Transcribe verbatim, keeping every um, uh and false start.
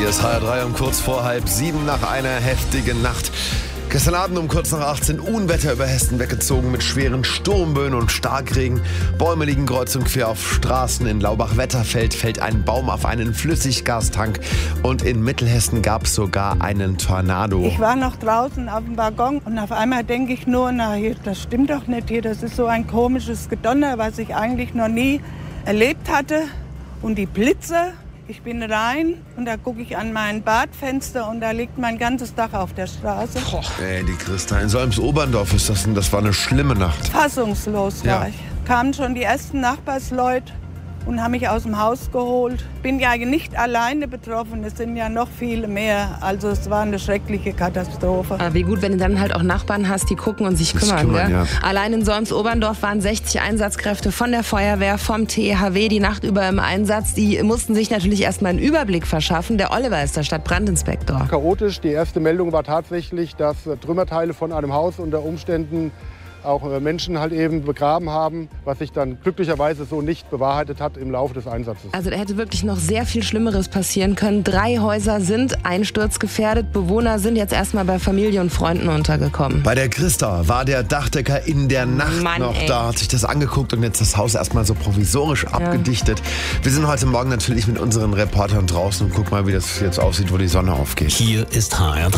Hier ist H R drei um kurz vor halb sieben nach einer heftigen Nacht. Gestern Abend um kurz nach achtzehn Unwetter über Hessen weggezogen mit schweren Sturmböen und Starkregen. Bäume liegen kreuz und quer auf Straßen. In Laubach-Wetterfeld fällt ein Baum auf einen Flüssiggastank. Und in Mittelhessen gab es sogar einen Tornado. Ich war noch draußen auf dem Balkon und auf einmal denke ich nur, na, hier, das stimmt doch nicht hier. Das ist so ein komisches Gedonner, was ich eigentlich noch nie erlebt hatte. Und die Blitze. Ich bin rein und da gucke ich an mein Badfenster und da liegt mein ganzes Dach auf der Straße. Boah, ey, die Christa, in Solms-Oberndorf ist das, das war eine schlimme Nacht. Fassungslos war Ja. ich. Kamen schon die ersten Nachbarsleute und haben mich aus dem Haus geholt. Bin ja nicht alleine betroffen, es sind ja noch viele mehr. Also es war eine schreckliche Katastrophe. Aber wie gut, wenn du dann halt auch Nachbarn hast, die gucken und sich Das kümmern. kümmern, Gell? ja. Allein in Solms-Oberndorf waren sechzig Einsatzkräfte von der Feuerwehr, vom T H W die Nacht über im Einsatz. Die mussten sich natürlich erstmal einen Überblick verschaffen. Der Oliver ist der Stadtbrandinspektor. Chaotisch. Die erste Meldung war tatsächlich, dass Trümmerteile von einem Haus unter Umständen auch Menschen halt eben begraben haben, was sich dann glücklicherweise so nicht bewahrheitet hat im Laufe des Einsatzes. Also da hätte wirklich noch sehr viel Schlimmeres passieren können. Drei Häuser sind einsturzgefährdet. Bewohner sind jetzt erstmal bei Familie und Freunden untergekommen. Bei der Christa war der Dachdecker in der Nacht Mann, noch ey. da, hat sich das angeguckt und jetzt das Haus erstmal so provisorisch abgedichtet. Wir sind heute Morgen natürlich mit unseren Reportern draußen und gucken mal, wie das jetzt aussieht, wo die Sonne aufgeht. Hier ist H R drei.